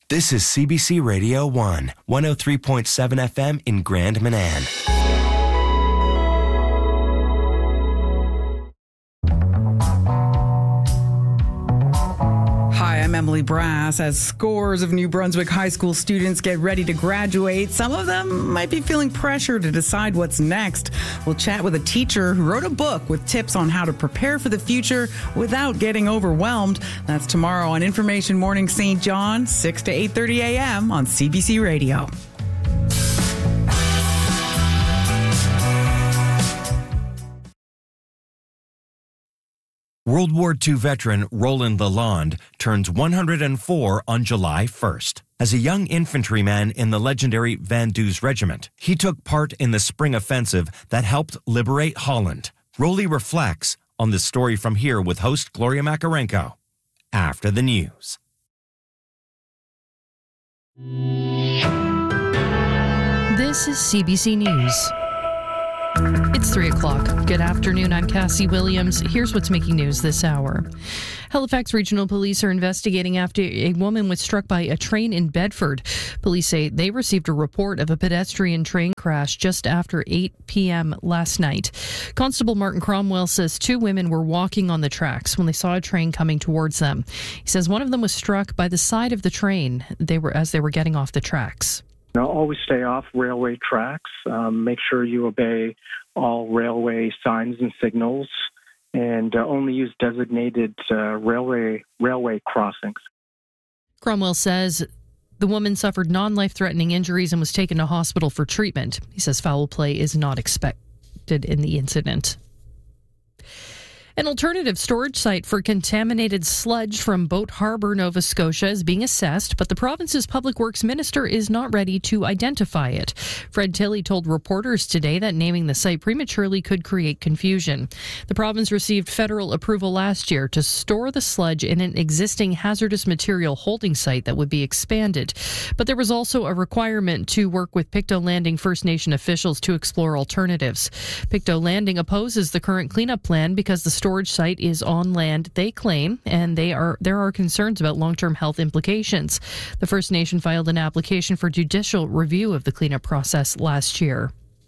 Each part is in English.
This is CBC Radio 1, 103.7 FM in Grand Manan. Hi, I'm Emily Brass. As scores of New Brunswick high school students get ready to graduate, some of them might be feeling pressure to decide what's next. We'll chat with a teacher who wrote a book with tips on how to prepare for the future without getting overwhelmed. That's tomorrow on Information Morning St. John, 6 to 8:30 a.m. on CBC Radio. World War II veteran Roland Lalonde turns 104 on July 1st. As a young infantryman in the legendary Van Duze Regiment, he took part in the spring offensive that helped liberate Holland. Rolly reflects on this story from here with host Gloria Makarenko after the news. This is CBC News. It's 3 o'clock. Good afternoon. I'm Cassie Williams. Here's what's making news this hour. Halifax Regional Police are investigating after a woman was struck by a train in Bedford. Police say they received a report of a pedestrian train crash just after 8 p.m. last night. Constable Martin Cromwell says two women were walking on the tracks when they saw a train coming towards them. He says one of them was struck by the side of the train as they were getting off the tracks. Now, always stay off railway tracks. Make sure you obey all railway signs and signals, and only use designated railway crossings. Cromwell says the woman suffered non-life-threatening injuries and was taken to hospital for treatment. He says foul play is not expected in the incident. An alternative storage site for contaminated sludge from Boat Harbour, Nova Scotia is being assessed, but the province's Public Works Minister is not ready to identify it. Fred Tilley told reporters today that naming the site prematurely could create confusion. The province received federal approval last year to store the sludge in an existing hazardous material holding site that would be expanded. But there was also a requirement to work with Pictou Landing First Nation officials to explore alternatives. Pictou Landing opposes the current cleanup plan because the storage site is on land they claim, and there are concerns about long-term health implications. The First Nation filed an application for judicial review of the cleanup process last year.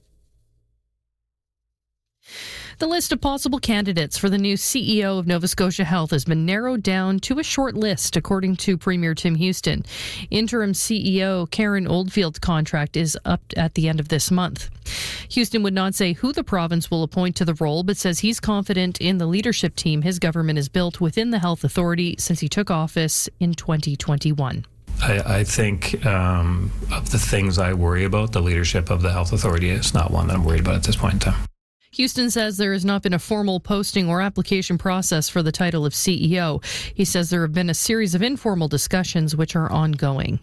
The list of possible candidates for the new CEO of Nova Scotia Health has been narrowed down to a short list, according to Premier Tim Houston. Interim CEO Karen Oldfield's contract is up at the end of this month. Houston would not say who the province will appoint to the role, but says he's confident in the leadership team his government has built within the health authority since he took office in 2021. I think of the things I worry about, the leadership of the health authority is not one that I'm worried about at this point in time. Houston says there has not been a formal posting or application process for the title of CEO. He says there have been a series of informal discussions which are ongoing.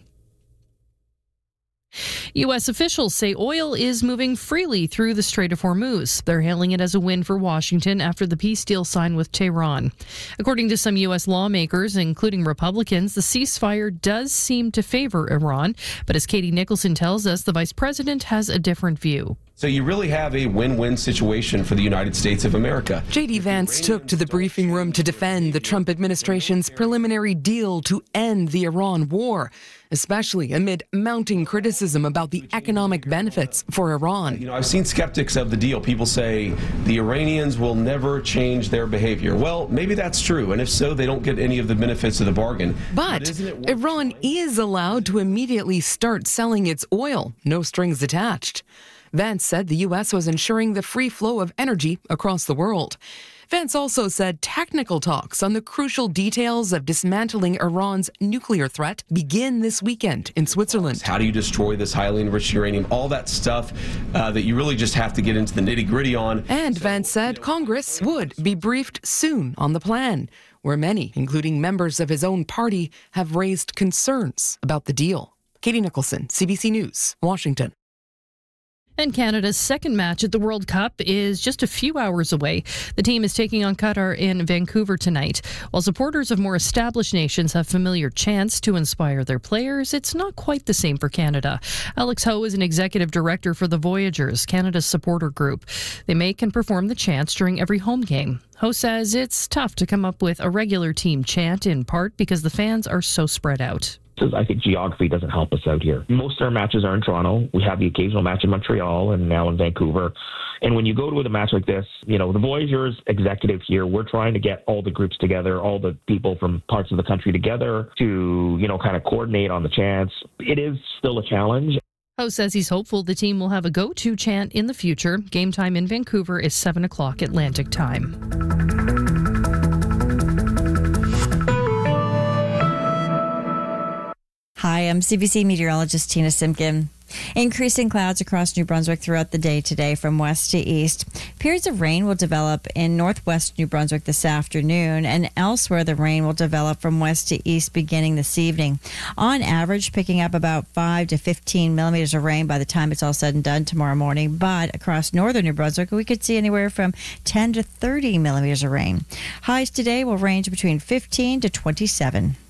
U.S. officials say oil is moving freely through the Strait of Hormuz. They're hailing it as a win for Washington after the peace deal signed with Tehran. According to some U.S. lawmakers, including Republicans, the ceasefire does seem to favor Iran. But as Katie Nicholson tells us, the vice president has a different view. So you really have a win-win situation for the United States of America. J.D. Vance took to the briefing room to defend the Trump administration's preliminary deal to end the Iran war, especially amid mounting criticism about the economic benefits for Iran. I've seen skeptics of the deal. People say the Iranians will never change their behavior. Well, maybe that's true, and if so, they don't get any of the benefits of the bargain. But Iran is allowed to immediately start selling its oil, no strings attached. Vance said the U.S. was ensuring the free flow of energy across the world. Vance also said technical talks on the crucial details of dismantling Iran's nuclear threat begin this weekend in Switzerland. How do you destroy this highly enriched uranium? All that stuff that you really just have to get into the nitty-gritty on. And Vance said Congress would be briefed soon on the plan, where many, including members of his own party, have raised concerns about the deal. Katie Nicholson, CBC News, Washington. And Canada's second match at the World Cup is just a few hours away. The team is taking on Qatar in Vancouver tonight. While supporters of more established nations have familiar chants to inspire their players, it's not quite the same for Canada. Alex Ho is an executive director for the Voyageurs, Canada's supporter group. They make and perform the chants during every home game. Ho says it's tough to come up with a regular team chant, in part because the fans are so spread out. I think geography doesn't help us out here. Most of our matches are in Toronto. We have the occasional match in Montreal and now in Vancouver. And when you go to a match like this, the Voyageurs executive here, we're trying to get all the groups together, all the people from parts of the country together to, kind of coordinate on the chants. It is still a challenge. House says he's hopeful the team will have a go-to chant in the future. Game time in Vancouver is 7 o'clock Atlantic time. Hi, I'm CBC meteorologist Tina Simpkin. Increasing clouds across New Brunswick throughout the day today from west to east. Periods of rain will develop in northwest New Brunswick this afternoon, and elsewhere the rain will develop from west to east beginning this evening. On average, picking up about 5 to 15 millimeters of rain by the time it's all said and done tomorrow morning, but across northern New Brunswick, we could see anywhere from 10 to 30 millimeters of rain. Highs today will range between 15 to 27.